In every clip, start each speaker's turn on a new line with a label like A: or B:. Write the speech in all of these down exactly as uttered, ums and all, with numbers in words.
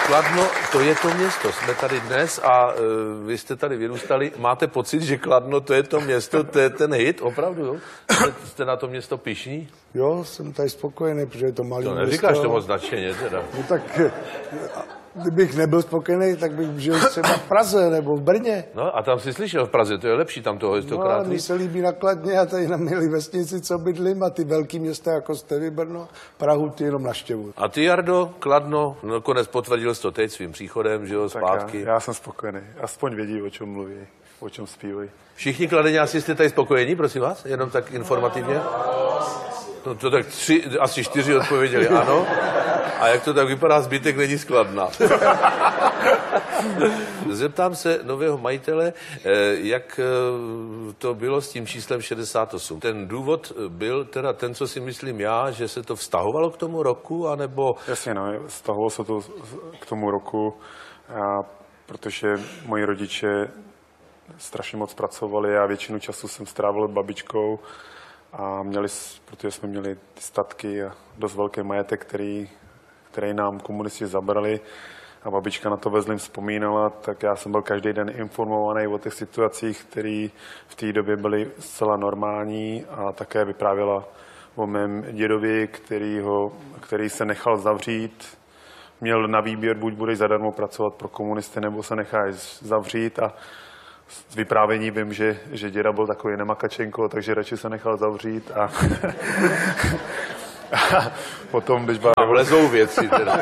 A: Kladno, to je to město. Jsme tady dnes a uh, vy jste tady vyrůstali. Máte pocit, že Kladno, to je to město, to je ten hit? Opravdu, jo? Jste, jste na to město pyšní?
B: Jo, jsem tady spokojený, protože je to malý
A: to
B: město.
A: Neříkáš to moc značeně, teda.
B: No tak, kdybych nebyl spokojený, tak bych žil třeba v Praze nebo v Brně.
A: No a tam si slyšel v Praze, to je lepší, tam toho je stokrát.
B: No, mně se líbí na Kladně a tady na milý vesnici, co bydlím, a ty velký města jako Stevy, Brno, Prahu, ty jenom naštěvuju.
A: A ty, Jardo, Kladno, nakonec potvrdil jsi to teď svým příchodem, že jo, zpátky.
C: Já, já jsem spokojený, aspoň vědí, o čem mluví, o čem zpívají.
A: Všichni Kladeňáci jste tady spokojení, prosím vás, jenom tak informativně? No to tak tři, asi čtyři odpověděli ano. A jak to tak vypadá, zbytek není z Kladna. Zeptám se nového majitele, jak to bylo s tím číslem šedesát osm. Ten důvod byl teda ten, co si myslím já, že se to vztahovalo k tomu roku, anebo...
C: Jasně, no, vztahovalo se to k tomu roku, a protože moji rodiče strašně moc pracovali a většinu času jsem strávil babičkou a měli, protože jsme měli ty statky a dost velký majetek, který, který nám komunisti zabrali a babička na to ve zlým vzpomínala, tak já jsem byl každý den informovaný o těch situacích, které v té době byly zcela normální, a také vyprávěla o mém dědovi, který, ho, který se nechal zavřít. Měl na výběr, buď budeš zadarmo pracovat pro komunisty, nebo se necháš zavřít, a z vyprávění vím, že, že děda byl takový nemakačenko, takže radši se nechal zavřít a, a potom, když byla...
A: A vlezou věci teda.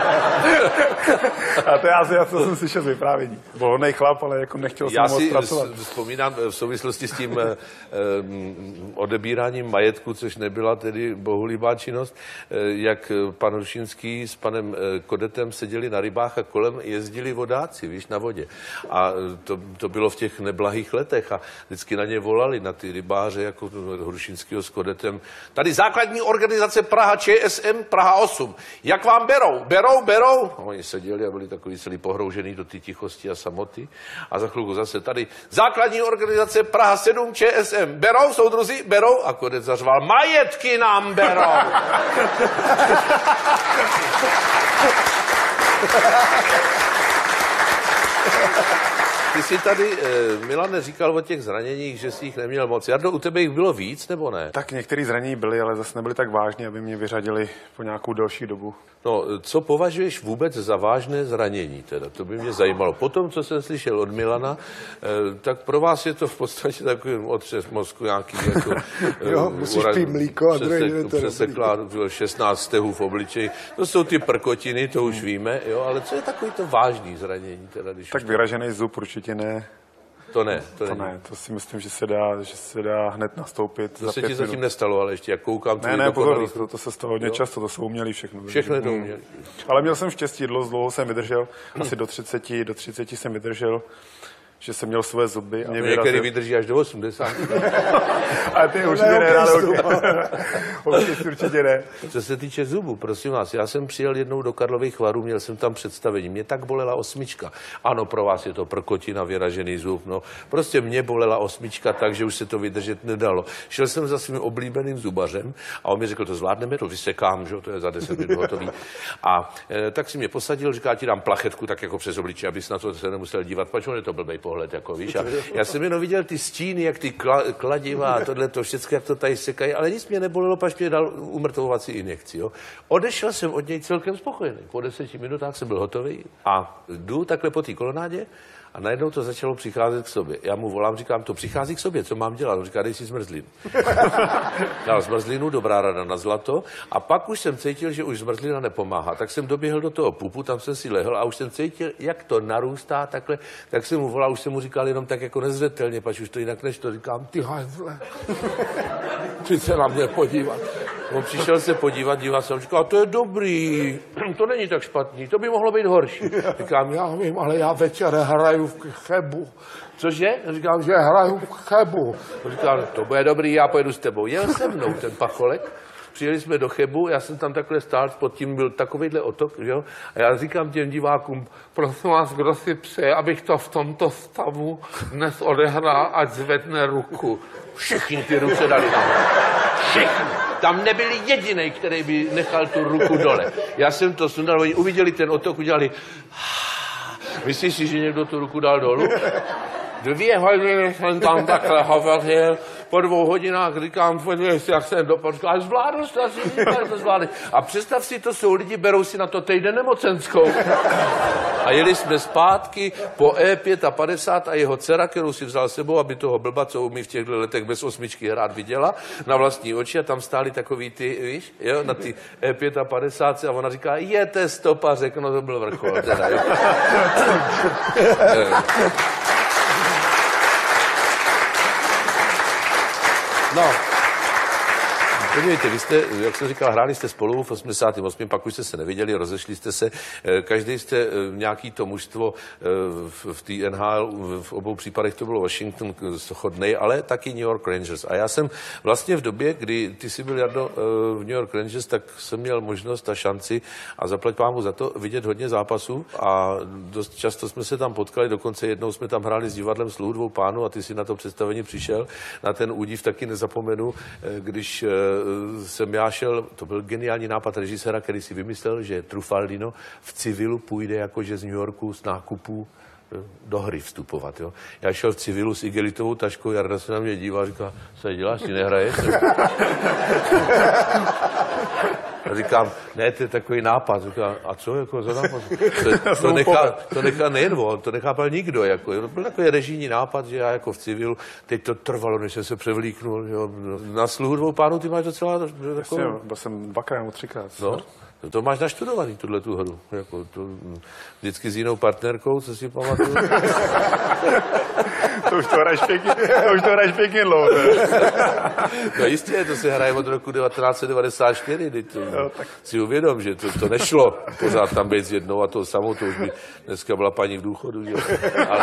C: A to já, já to jsem slyšel z vyprávění. Byl hodnej chlap, ale jako nechtěl jsem moc pracovat.
A: Já si vzpomínám v souvislosti s tím eh, odebíráním majetku, což nebyla tedy bohulibá činnost, eh, jak pan Hrušínský s panem eh, Kodetem seděli na rybách a kolem jezdili vodáci, víš, na vodě. A to, to bylo v těch neblahých letech a vždycky na ně volali, na ty rybáře, jako Hrušínskýho s Kodetem. Tady základní organizace Praha ČSM, Praha osm. Jak vám berou? Berou, berou? A oni seděli a byli takový celý pohroužený do té tichosti a samoty. A za chvilku zase tady základní organizace Praha sedm ČSM. Berou, soudruzi? Berou? A Kodet zařval, majetky nám berou. Ty jsi tady, Milane, říkal o těch zraněních, že jsi jich neměl moc. Jardo, u tebe jich bylo víc, nebo ne?
C: Tak některé zranění byly, ale zase nebyly tak vážné, aby mě vyřadili po nějakou delší dobu.
A: No, co považuješ vůbec za vážné zranění teda? To by mě zajímalo. Potom, co jsem slyšel od Milana, tak pro vás je to v podstatě takový otřes mozku nějaký jako...
B: jo, musíš pít mlíko a druhý den to
A: přeseklá šestnáct stehů v obličeji. To jsou ty prkotiny, to už víme, jo, ale co je takový to vážný zranění teda? Když
C: tak vyražený zub určitě ne.
A: To ne, to,
C: to ne, to si myslím, že se dá, že se dá hned nastoupit.
A: To
C: za
A: se
C: pět
A: ti zatím
C: minut.
A: nestalo, ale ještě jak koukám...
C: Ne, ne, pozor, to, to se stalo hodně jo. často, to jsou umělí všechno.
A: Všechno to umělí.
C: Ale měl jsem štěstí, dlouho, dlouho jsem vydržel, asi do třiceti, do třiceti jsem vydržel, že jsem měl své zuby.
A: A některý vydrží až do osmdesáti.
C: A ty už ne, ne, ale určitě ne.
A: Co se týče zubů, prosím vás, já jsem přijel jednou do Karlových Varů, měl jsem tam představení, mě tak bolela osmička. Ano, pro vás je to prkotina, vyražený zub, no. Prostě mě bolela osmička tak, že už se to vydržet nedalo. Šel jsem za svým oblíbeným zubařem a on mi řekl, to zvládneme, to vysekám, že to je za deset minut hotový. A e, tak si mě posadil, říká, ti dám plachetku tak jako přes obličej, abys na to se nemusel dívat, pač on je to blbej pohled, jako víš. A já jsem jenom viděl ty stíny, jak ty kla, kladiva a tohle to všechno, jak to tady sekají, ale nic mě nebolelo, pač mě dal umrtvovací injekci. Jo. Odešel jsem od něj celkem spokojený. Po deseti minutách jsem byl hotový a jdu takhle po té kolonádě a najednou to začalo přicházet k sobě. Já mu volám, říkám, to přichází k sobě, co mám dělat? On říká, dej si zmrzlinu. Dal zmrzlinu, dobrá rada na zlato, a pak už jsem cítil, že už zmrzlina nepomáhá. Tak jsem doběhl do toho pupu, tam jsem si lehl a už jsem cítil, jak to narůstá takhle, tak jsem mu volal, už jsem mu říkal jenom tak jako nezřetelně, pač už to jinak než to říkám, ty hajzle, přijď se na mě podívat. On přišel se podívat, díval se, on říkal, to je dobrý, to není tak špatný, to by mohlo být horší. Říkám, já vím, ale já večer hraju v Chebu. Cože? Říkám, že hraju v Chebu. On říkal, to bude dobrý, já pojedu s tebou. Jel se mnou ten pacholek, přijeli jsme do Chebu, já jsem tam takhle stál, pod tím byl takovejhle otok, že jo? A já říkám těm divákům, prosím vás, kdo si přeje, abych to v tomto stavu dnes odehrál, ať zvedne ruku. Všichni ty ruce dali nahoru. Všichni. Tam nebyl jedinej, který by nechal tu ruku dole. Já jsem to sundal, oni uviděli ten otok, udělali... Myslíš si, že někdo tu ruku dal dolů? Dvě hodiny jsem tam takhle hovořil, po dvou hodinách říkám, podívej si, jak jsem dopočkal, a zvládl to asi, to zvládl. A představ si, to jsou lidi, berou si na to týden nemocenskou. A jeli jsme zpátky po E padesát pět a jeho dcera, kterou si vzal sebou, aby toho blba, co umí v těchto letech bez osmičky hrát, viděla na vlastní oči a tam stáli takový ty, víš, jo, na ty E padesát pět a ona říká, jete stopa, řekl, no to byl vrchol, teda, jo. No, podívejte, vy jste, jak jsem říkal, hráli jste spolu v osmdesátém osmém pak už jste se neviděli, rozešli jste se, každý jste nějaký to mužstvo v té N H L, v obou případech to bylo Washington chodnej, ale taky New York Rangers. A já jsem vlastně v době, kdy ty jsi byl, Jardo, v New York Rangers, tak jsem měl možnost a šanci a zaplať pámu za to vidět hodně zápasů a dost často jsme se tam potkali, dokonce jednou jsme tam hráli s divadlem Sluhu dvou pánů a ty si na to představení přišel, na ten údiv taky nezapomenu, když jsem já šel, to byl geniální nápad režiséra, který si vymyslel, že Trufaldino v civilu půjde jakože z New Yorku z nákupů do hry vstupovat. Jo. Já šel v civilu s igelitovou taškou, Jarda se na mě dívá a říká, co děláš, ty nehraješ? A říkám, ne, to je takový nápad. Říká, a co, jako za nápad? To, to, nechá, to nechá nejen on, to nechápal nikdo. Jako, byl takový režijní nápad, že já jako v civilu, teď to trvalo, než jsem se převlíknul. Jo. Na Sluhu dvou pánů ty máš docela...
C: Jasně, byl jsem dvakrát nebo třikrát.
A: No. To, to máš naštudovaný, tuhle tu hru. Jako to, vždycky s jinou partnerkou, co si pamatuju.
C: To už to hraješ pěkně, to už to hraješ pěkně dlouho.
A: No jistě, to se hraje od roku devatenáct set devadesát čtyři, to, no, tak si uvědom, že to, to nešlo pořád tam být s jednou a to samou, to už by dneska byla paní v důchodu, že? Ale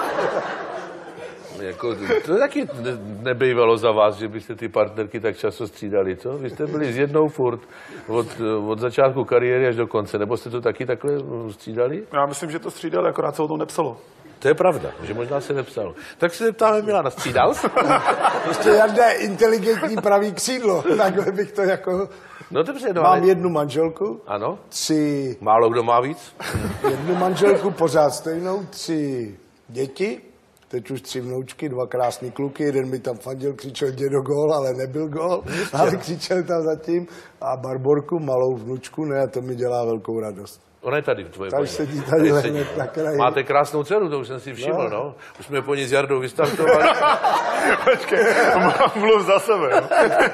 A: jako, to taky nebejvalo za vás, že byste ty partnerky tak často střídali, co? Vy jste byli s jednou furt od, od začátku kariéry až do konce, nebo jste to taky takhle střídali?
C: Já myslím, že to střídali, akorát se o tom nepsalo.
A: To je pravda, že možná se nepsalo. Tak se zeptáme Milana, střídal?
B: Prostě Jarda je inteligentní pravý křídlo, takhle bych to jako...
A: No dobře, no,
B: Mám
A: ale...
B: jednu manželku,
A: ano?
B: tři...
A: Málo kdo má víc?
B: Jednu manželku pořád stejnou, tři děti, teď už tři vnoučky, dva krásný kluky, jeden mi tam fandil, křičel dědo gól, ale nebyl gól, ale křičel tam zatím a Barborku, malou vnučku, ne, a to mi dělá velkou radost.
A: Ona je tady, tvoje
B: paní. Sedí tady, tady sedí. Na kraji.
A: Máte krásnou dceru, to už jsem si všiml, no. no. Už jsme po ní s Jardou vystartovali.
C: Počkej, mluv za sebe. No.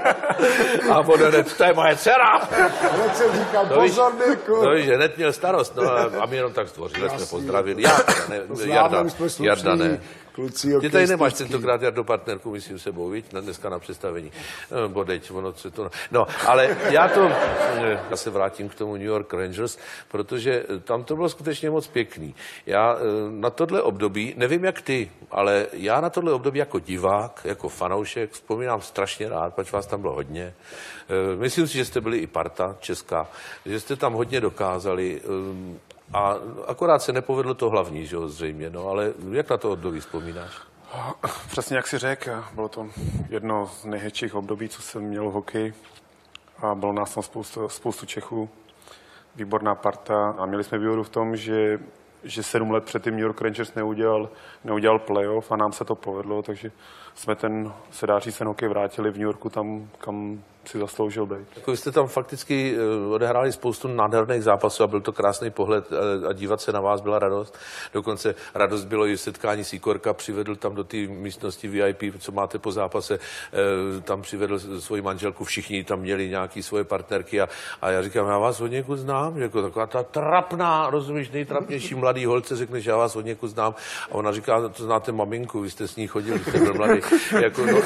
A: A on hned, to je moje dcera.
B: Hned jsem říkal, pozor, Mirku.
A: To víš, hned měl starost, no a my jenom tak stvořili, jsme pozdravili. Já, ne, Jarda, Jarda ne.
B: Kluci,
A: ty tady nemáš tentokrát Jardo partnerku, myslím, sebou, víš, dneska na představení. No, bodeď, ono se to... No, ale já to... Já se vrátím k tomu New York Rangers, protože tam to bylo skutečně moc pěkný. Já na tohle období, nevím jak ty, ale já na tohle období jako divák, jako fanoušek, vzpomínám strašně rád, protože vás tam bylo hodně. Myslím si, že jste byli i parta česká, že jste tam hodně dokázali. A akorát se nepovedlo to hlavní, že jo, zřejmě, no, ale jak na to období vzpomínáš?
C: Přesně jak si řekl, bylo to jedno z nejhezčích období, co jsem měl v hokeji a bylo nás tam spoustu, spoustu Čechů, výborná parta a měli jsme výhodu v tom, že, že sedm let předtím New York Rangers neudělal, neudělal playoff a nám se to povedlo, takže jsme ten, se dá říct, ten hokej vrátili v New Yorku tam, kam si zasloužil být.
A: Jako vy jste tam fakticky odehráli spoustu nádherných zápasů a byl to krásný pohled a dívat se na vás byla radost. Dokonce radost bylo i setkání Sýkorka, přivedl tam do té místnosti V I P, co máte po zápase, tam přivedl svoji manželku, všichni tam měli nějaký svoje partnerky a, a já říkám, já vás od někud znám, jako taková ta trapná, rozumíš, nejtrapnější mladý holce, řekne, že já vás od někud znám a ona říká, to znáte maminku, vy jste s ní chodili, jste byl mladý. Jako, no,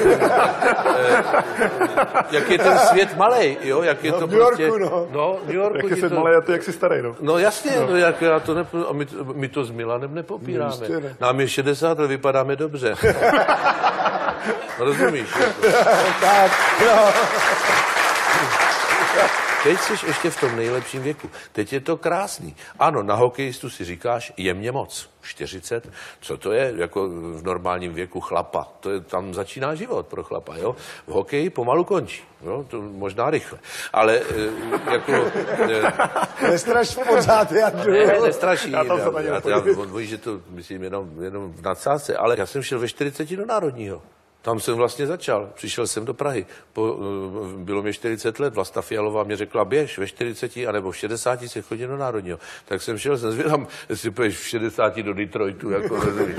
A: jak je ten svět malej, jo, jak je
B: no,
A: to
B: v New Yorku,
A: prostě...
B: No.
A: no, v New Yorku.
C: Jak je svět
A: to...
C: malej a ty jak jsi starý, no.
A: No jasně, no. No, jak já to nep... a my, my to s Milanem nepopíráme. No, ne. Nám je šedesát, ale vypadáme dobře. Rozumíš? Jako.
B: Tak, no.
A: teď jsi ještě v tom nejlepším věku. Teď je to krásný. Ano, na hokejistu si říkáš, je mě moc. čtyřicet, co to je jako v normálním věku chlapa? To je, tam začíná život pro chlapa, jo? V hokeji pomalu končí, jo? To možná rychle. Ale e, jako... E,
B: Nestraš pořád, Jardu.
A: Ne, nestraší.
C: Já tam
A: Já, já, já, on ví, že to myslím jenom, jenom v nadsázce, ale já jsem šel ve čtyřiceti do Národního. Tam jsem vlastně začal. Přišel jsem do Prahy. Po, bylo mi čtyřicet let. Vlasta Fialová mě řekla, běž ve čtyřiceti, anebo v šedesáti se chodí do Národního. Tak jsem šel, jsem zvědám, jestli půjdeš v šedesáti do Detroitu. Jako,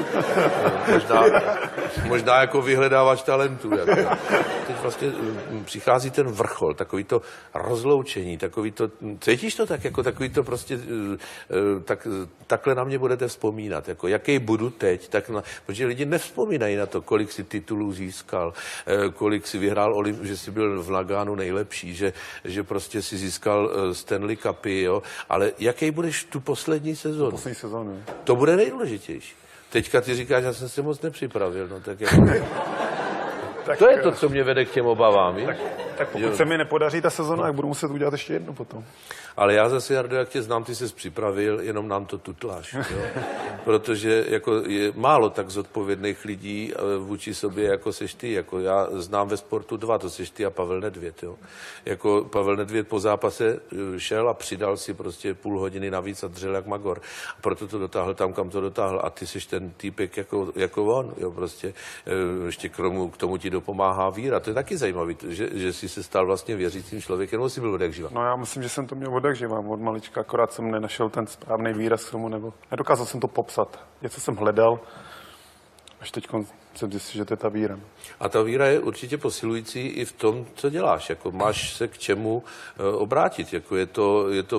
A: možná, možná jako vyhledávač talentů. Jako. Teď vlastně přichází ten vrchol, takový to rozloučení, takový to, cítíš to tak, jako takový to prostě, tak, takhle na mě budete vzpomínat. Jako, jaký budu teď, tak na, protože lidi nevzpomínají na to, kolik si titulů získal, kolik si vyhrál, že jsi byl v Lagánu nejlepší, že, že prostě si získal Stanley Cupy, jo, ale jaký budeš tu poslední sezónu?
C: Poslední sezónu.
A: To bude nejdůležitější. Teďka ty říkáš, že jsem se moc nepřipravil, no tak jako...
C: Tak,
A: to je to, co mě vede k těm obavám, víš?
C: Tak, tak pokud
A: jo.
C: se mi nepodaří ta sezóna, tak budu muset udělat ještě jednu potom.
A: Ale já zase, Jardo, jak tě znám, ty ses připravil, jenom nám to tutláš. Jo? Protože jako je málo tak zodpovědných lidí vůči sobě, jako seš ty. Jako já znám ve sportu dva, to seš ty a Pavel Nedvěd. Jo? Jako Pavel Nedvěd po zápase šel a přidal si prostě půl hodiny navíc a dřel jak magor. A proto to dotáhl tam, kam to dotáhl. A ty seš ten týpek jako, jako on. Jo? Prostě ještě k tomu, k tomu ti dopomáhá víra. To je taky zajímavé, že, že jsi se stal vlastně věřícím člověkem, nebo jsi byl odek živa?
C: No já myslím, že jsem to měl odek živa, od malička, akorát jsem nenašel ten správný výraz k tomu, nebo nedokázal jsem to popsat. Něco jsem hledal, až teď jsem zjistil, že to je ta víra.
A: A ta víra je určitě posilující i v tom, co děláš. Jako máš se k čemu obrátit. Jako je to, je to